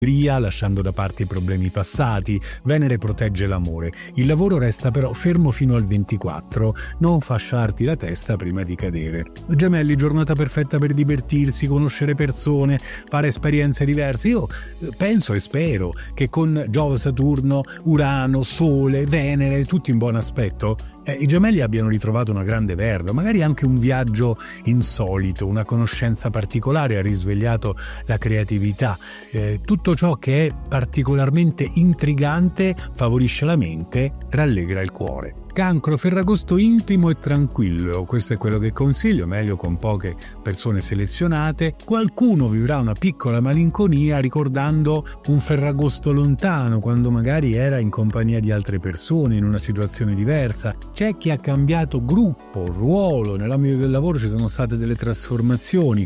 lasciando da parte i problemi passati. Venere protegge l'amore. Il lavoro resta però fermo fino al 24. Non fasciarti la testa prima di cadere. Gemelli, giornata perfetta per divertirsi, conoscere persone, fare esperienze diverse. Io penso e spero che con Giove, Saturno, Urano, Sole, Venere, tutti in buon aspetto, i gemelli abbiano ritrovato una grande verve, magari anche un viaggio insolito, una conoscenza particolare ha risvegliato la creatività. Tutto ciò che è particolarmente intrigante favorisce la mente, rallegra il cuore. Cancro, Ferragosto intimo e tranquillo, questo è quello che consiglio, meglio con poche persone selezionate. Qualcuno vivrà una piccola malinconia ricordando un Ferragosto lontano, quando magari era in compagnia di altre persone, in una situazione diversa. C'è chi ha cambiato gruppo, ruolo, nell'ambito del lavoro ci sono state delle trasformazioni.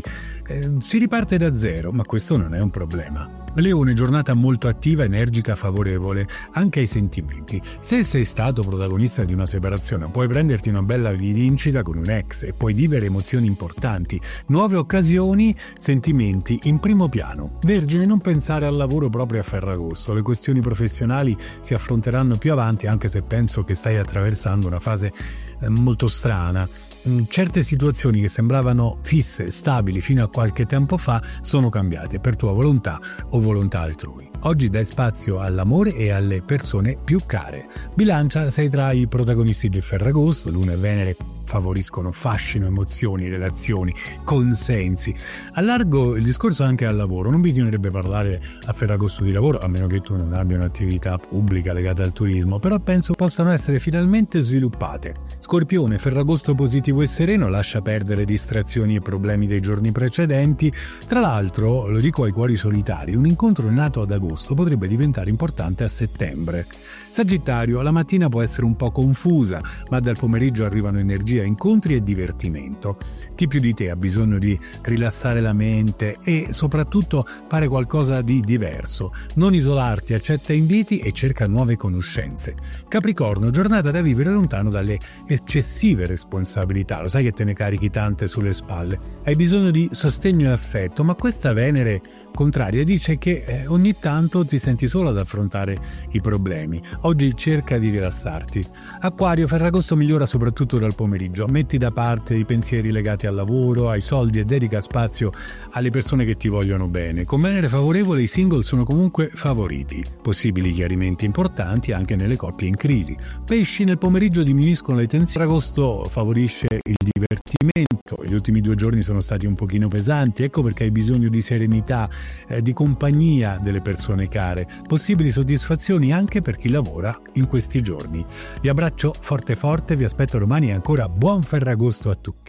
Si riparte da zero, ma questo non è un problema. Leone, giornata molto attiva, energica, favorevole anche ai sentimenti. Se sei stato protagonista di una separazione, puoi prenderti una bella rivincita con un ex e puoi vivere emozioni importanti, nuove occasioni, sentimenti in primo piano. Vergine, non pensare al lavoro proprio a Ferragosto, le questioni professionali si affronteranno più avanti, anche se penso che stai attraversando una fase molto strana. Certe situazioni che sembravano fisse, stabili fino a qualche tempo fa sono cambiate per tua volontà o volontà altrui. Oggi dai spazio all'amore e alle persone più care. Bilancia, sei tra i protagonisti di Ferragosto, Luna e Venere favoriscono fascino, emozioni, relazioni, consensi. Allargo il discorso anche al lavoro. Non bisognerebbe parlare a Ferragosto di lavoro, a meno che tu non abbia un'attività pubblica legata al turismo, però penso possano essere finalmente sviluppate. Scorpione, Ferragosto positivo e sereno, lascia perdere distrazioni e problemi dei giorni precedenti. Tra l'altro, lo dico ai cuori solitari, un incontro nato ad agosto potrebbe diventare importante a settembre. Sagittario, la mattina può essere un po' confusa, ma dal pomeriggio arrivano energie, incontri e divertimento. Chi più di te ha bisogno di rilassare la mente e soprattutto fare qualcosa di diverso. Non isolarti, accetta inviti e cerca nuove conoscenze. Capricorno, giornata da vivere lontano dalle eccessive responsabilità. Lo sai che te ne carichi tante sulle spalle. Hai bisogno di sostegno e affetto, ma questa Venere contraria dice che ogni tanto ti senti solo ad affrontare i problemi. Oggi cerca di rilassarti. Acquario, Ferragosto migliora soprattutto dal pomeriggio. Metti da parte i pensieri legati al lavoro, ai soldi e dedica spazio alle persone che ti vogliono bene. Con Venere favorevole i single sono comunque favoriti. Possibili chiarimenti importanti anche nelle coppie in crisi. Pesci, nel pomeriggio diminuiscono le tensioni. Agosto favorisce il divertimento. Gli ultimi 2 giorni sono stati un pochino pesanti, ecco perché hai bisogno di serenità, di compagnia delle persone care. Possibili soddisfazioni anche per chi lavora in questi giorni. Vi abbraccio forte forte, vi aspetto domani e ancora buon Ferragosto a tutti.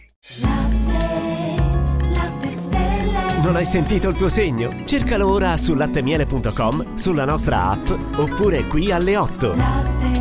Non hai sentito il tuo segno? Cercalo ora su lattemiele.com, sulla nostra app oppure qui alle 8.